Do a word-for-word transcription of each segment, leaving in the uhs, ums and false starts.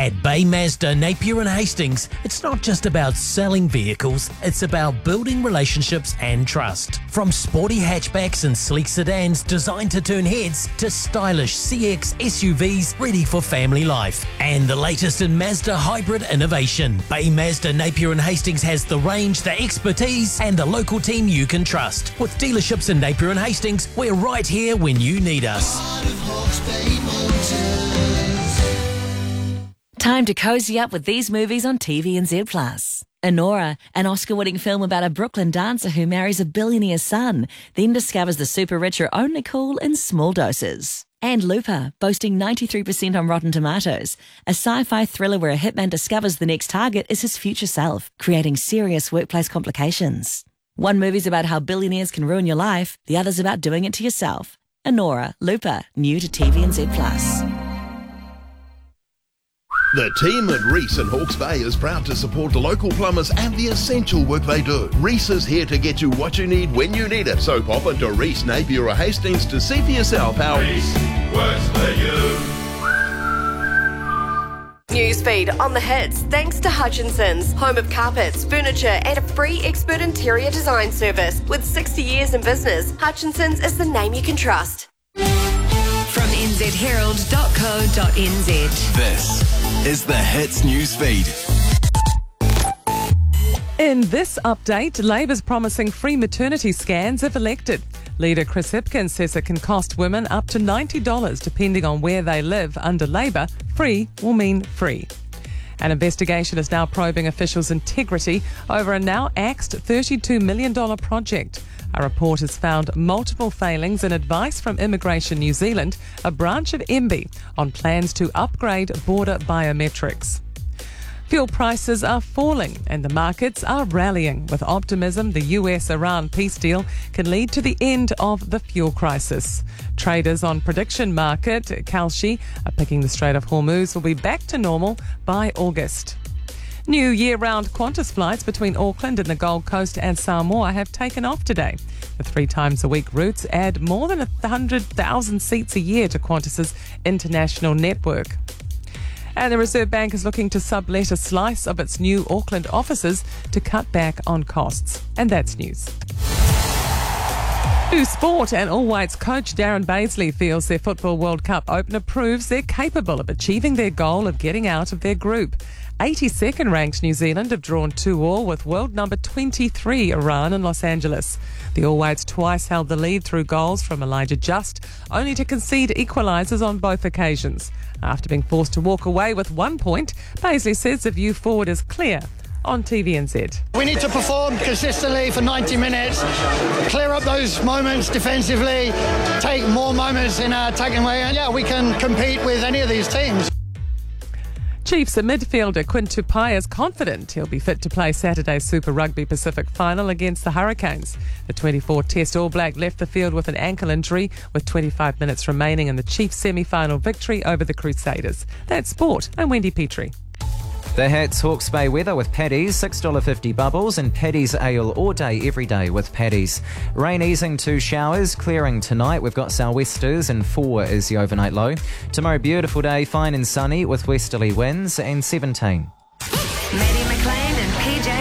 At Bay Mazda, Napier and Hastings, it's not just about selling vehicles, it's about building relationships and trust. From sporty hatchbacks and sleek sedans designed to turn heads to stylish C X S U Vs ready for family life. And the latest in Mazda hybrid innovation. Bay Mazda, Napier and Hastings has the range, the expertise and the local team you can trust. With dealerships in Napier and Hastings, we're right here when you need us. Time to cozy up with these movies on T V N Z plus. Enora, an Oscar-winning film about a Brooklyn dancer who marries a billionaire's son, then discovers the super rich are only cool in small doses. And Looper, boasting ninety-three percent on Rotten Tomatoes, a sci-fi thriller where a hitman discovers the next target is his future self, creating serious workplace complications. One movie's about how billionaires can ruin your life, the other's about doing it to yourself. Enora, Looper, new to T V N Z plus. The team at Reese in Hawke's Bay is proud to support local plumbers and the essential work they do. Reese is here to get you what you need when you need it. So pop into Reese, Napier or Hastings to see for yourself how Reese works for you. Newsfeed on the hits thanks to Hutchinson's, home of carpets, furniture and a free expert interior design service. With sixty years in business, Hutchinson's is the name you can trust. From n z herald dot co dot n z. This is the Hits News Feed. In this update, Labour's promising free maternity scans if elected. Leader Chris Hipkins says it can cost women up to ninety dollars depending on where they live. Under Labour, free will mean free. An investigation is now probing officials' integrity over a now axed thirty-two million dollars project. A report has found multiple failings in advice from Immigration New Zealand, a branch of M B I, on plans to upgrade border biometrics. Fuel prices are falling and the markets are rallying. With optimism, the U S-Iran peace deal can lead to the end of the fuel crisis. Traders on prediction market, Kalshi, are picking the Strait of Hormuz will be back to normal by August. New year-round Qantas flights between Auckland and the Gold Coast and Samoa have taken off today. The three times a week routes add more than one hundred thousand seats a year to Qantas's international network. And the Reserve Bank is looking to sublet a slice of its new Auckland offices to cut back on costs. And that's news. To sport, and All Whites coach Darren Baisley feels their Football World Cup opener proves they're capable of achieving their goal of getting out of their group. eighty-second ranked New Zealand have drawn two all with world number twenty-three Iran and Los Angeles. The All Whites twice held the lead through goals from Elijah Just, only to concede equalisers on both occasions. After being forced to walk away with one point, Baisley says the view forward is clear. On T V N Z. We need to perform consistently for ninety minutes, clear up those moments defensively, take more moments in our attacking way, and yeah, we can compete with any of these teams. Chiefs midfielder Quinn Tupai is confident he'll be fit to play Saturday's Super Rugby Pacific final against the Hurricanes. The twenty-four Test All Black left the field with an ankle injury with twenty-five minutes remaining in the Chiefs semi-final victory over the Crusaders. That's sport. I'm Wendy Petrie. The Hats Hawke's Bay weather with Paddy's, six dollars fifty bubbles, and Paddy's ale all day, every day with Paddy's. Rain easing to showers, clearing tonight. We've got sou'westers and four is the overnight low. Tomorrow, beautiful day, fine and sunny with westerly winds and seventeen. Maddie McLean and P J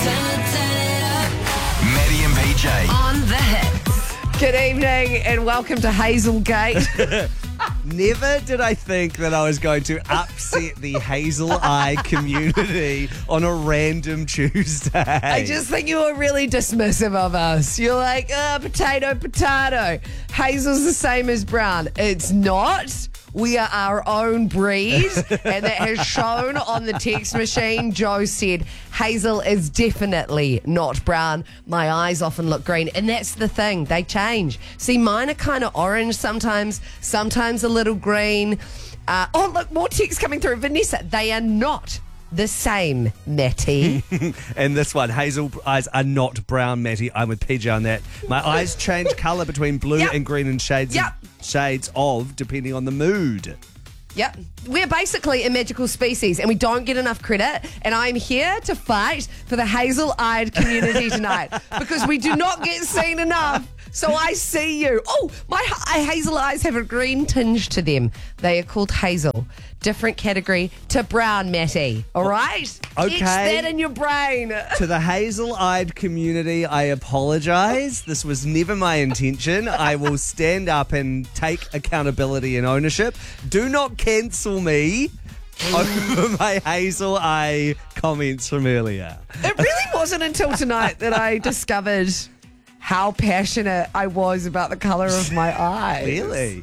Harding. Maddie and P J. On the Hits. Good evening and welcome to Hazelgate. Never did I think that I was going to upset the Hazel Eye community on a random Tuesday. I just think you were really dismissive of us. You're like, oh, potato, potato. Hazel's the same as brown. It's not. We are our own breed, and that has shown on the text machine. Joe said, Hazel is definitely not brown. My eyes often look green, and that's the thing. They change. See, mine are kind of orange sometimes, sometimes a little green. Uh, oh, look, more text coming through. Vanessa, they are not the same, Matty. And this one, Hazel eyes are not brown, Matty. I'm with P J on that. My eyes change colour between blue Yep. and green and shades Yep. shades of, depending on the mood. Yep. We're basically a magical species and we don't get enough credit, and I'm here to fight for the hazel-eyed community tonight because we do not get seen enough. So I see you. Oh, my ha- hazel eyes have a green tinge to them. They are called hazel. different category to brown, Matty. All right? Okay. Etch that in your brain. To the hazel-eyed community, I apologise. This was never my intention. I will stand up and take accountability and ownership. Do not cancel me over my hazel eye comments from earlier. It really wasn't until tonight that I discovered how passionate I was about the colour of my eyes. Really?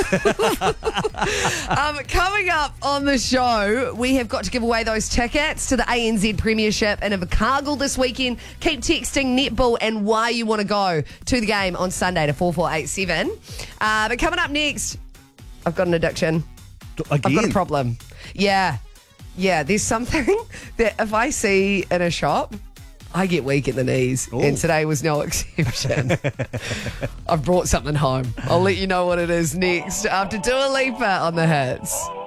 um, coming up on the show, we have got to give away those tickets to the A N Z Premiership in Invercargill this weekend. Keep texting netball and why you want to go to the game on Sunday to four four eight seven. Uh, but coming up next, I've got an addiction. Again? I've got a problem. Yeah. Yeah, there's something that if I see in a shop, I get weak in the knees, Ooh. and today was no exception. I've brought something home. I'll let you know what it is next after Dua Lipa on the Hits.